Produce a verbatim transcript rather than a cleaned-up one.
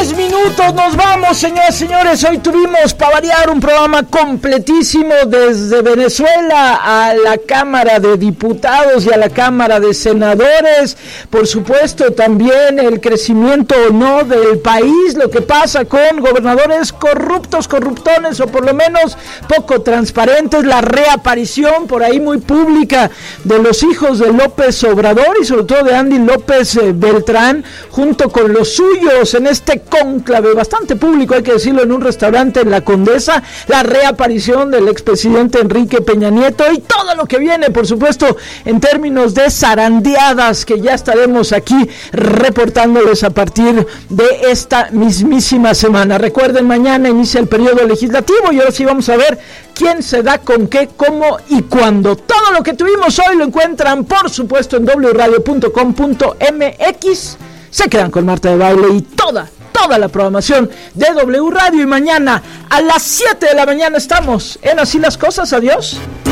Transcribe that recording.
diez minutos nos vamos, señoras y señores. Hoy tuvimos, para variar, un programa completísimo desde Venezuela a la Cámara de Diputados y a la Cámara de Senadores. Por supuesto, también el crecimiento o no del país, lo que pasa con gobernadores corruptos, corruptones o por lo menos poco transparentes, la reaparición por ahí muy pública de los hijos de López Obrador y sobre todo de Andy López eh, Beltrán, junto con los suyos en este cónclave bastante público, hay que decirlo, en un restaurante en La Condesa, la reaparición del expresidente Enrique Peña Nieto y todo lo que viene, por supuesto, en términos de zarandeadas que ya estaremos aquí reportándoles a partir de esta mismísima semana. Recuerden, mañana inicia el periodo legislativo y ahora sí vamos a ver quién se da con qué, cómo y cuándo. Todo lo que tuvimos hoy lo encuentran, por supuesto, en doble u radio punto com punto m x. Se quedan con Marta de Baile y toda, toda la programación de W Radio. Y mañana a las siete de la mañana estamos en Así las Cosas. Adiós.